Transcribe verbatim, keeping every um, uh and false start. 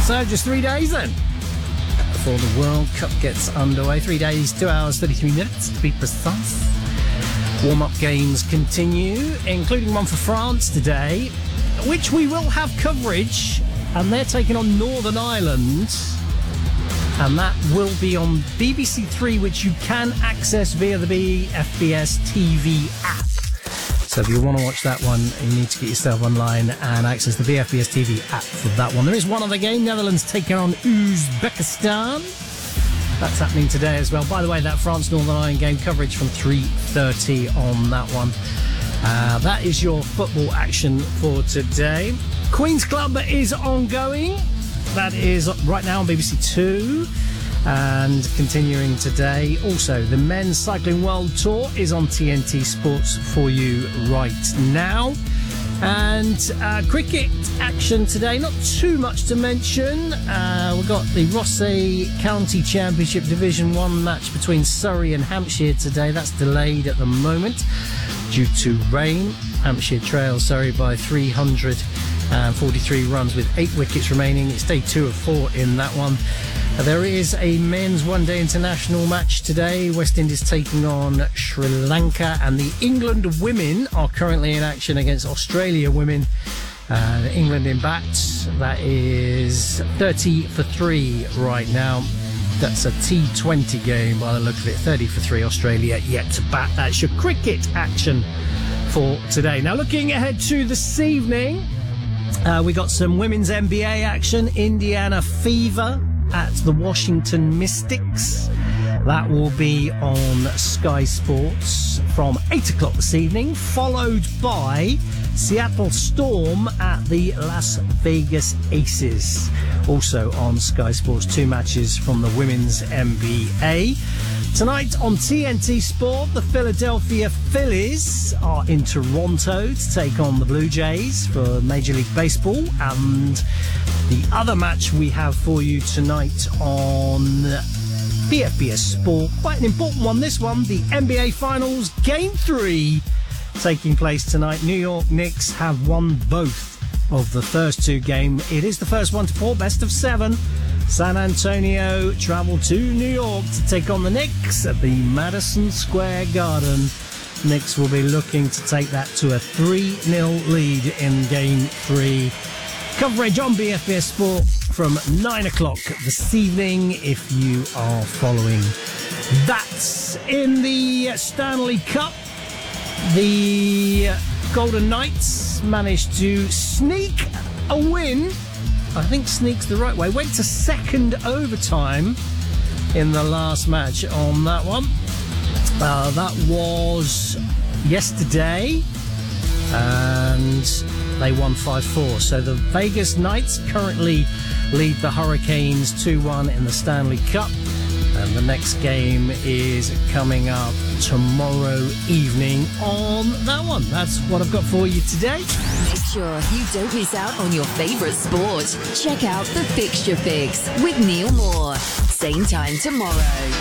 So just three days then before the World Cup gets underway. Three days, two hours, thirty-three minutes to be precise. Warm-up games continue, including one for France today, which we will have coverage, and they're taking on Northern Ireland, and that will be on B B C Three, which you can access via the B F B S T V app. So if you want to watch that one, you need to get yourself online and access the B F B S T V app for that one. There is one other game, Netherlands taking on Uzbekistan. That's happening today as well. By the way, that France-Northern Ireland game coverage from three thirty on that one. Uh, that is your football action for today. Queen's Club is ongoing. That is right now on B B C Two. And continuing today, also the Men's Cycling World Tour is on T N T Sports for you right now. And uh, cricket action today, not too much to mention. Uh, we've got the Rossay County Championship Division one match between Surrey and Hampshire today. That's delayed at the moment due to rain. Hampshire trails Surrey by three hundred forty-three runs with eight wickets remaining. It's day two of four in that one. There is a men's one-day international match today. West Indies taking on Sri Lanka, and the England women are currently in action against Australia women. Uh, England in bat. That is thirty for three right now. That's a T twenty game by the look of it. thirty for three, Australia yet to bat. That's your cricket action for today. Now looking ahead to this evening, uh, we got some women's N B A action. Indiana Fever at the Washington Mystics. That will be on Sky Sports from eight o'clock this evening, followed by Seattle Storm at the Las Vegas Aces, also on Sky Sports. Two matches from the women's N B A. Tonight on T N T Sport, the Philadelphia Phillies are in Toronto to take on the Blue Jays for Major League Baseball. And the other match we have for you tonight on B F B S Sport, quite an important one, this one, the N B A Finals Game three taking place tonight. New York Knicks have won both of the first two games. It is the first one to four, best of seven. San Antonio travel to New York to take on the Knicks at the Madison Square Garden. Knicks will be looking to take that to a three nil lead in Game three. Coverage on B F B S Sport from nine o'clock this evening if you are following that. In the Stanley Cup, the Golden Knights managed to sneak a win. I think sneak's the right way. Went to second overtime in the last match on that one. Uh, that was yesterday, and they won five four. So the Vegas Knights currently lead the Hurricanes two one in the Stanley Cup. And the next game is coming up tomorrow evening on that one. That's what I've got for you today. Make sure you don't miss out on your favourite sport. Check out the Fixture Fix with Neil Moore. Same time tomorrow.